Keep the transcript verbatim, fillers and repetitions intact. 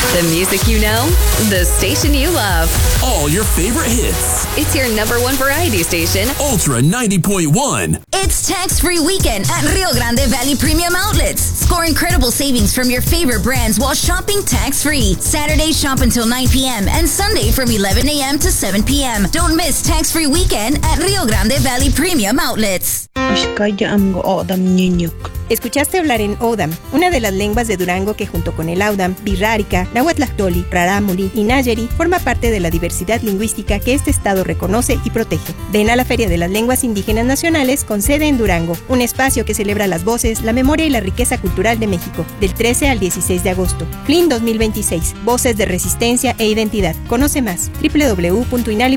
The music you know, the station you love. All your favorite hits. It's your number one variety station, Ultra ninety point one. It's tax-free weekend at Rio Grande Valley Premium Outlets. Score incredible savings from your favorite brands while shopping tax-free. Saturday, shop until nine p.m. and Sunday from eleven a.m. to seven p.m. Don't miss tax-free weekend at Rio Grande Valley Premium Outlets. Escuchaste hablar en Odam, una de las lenguas de Durango que junto con el Audam, Birrárica, Nahuatlactoli, Rarámuri y Nayeri forma parte de la diversidad lingüística que este estado reconoce y protege. Ven a la Feria de las Lenguas Indígenas Nacionales con sede en Durango, un espacio que celebra las voces, la memoria y la riqueza cultural de México, del trece al dieciséis de agosto. F L I N dos mil veintiséis, Voces de Resistencia e Identidad. Conoce más, doble u doble u doble u punto inali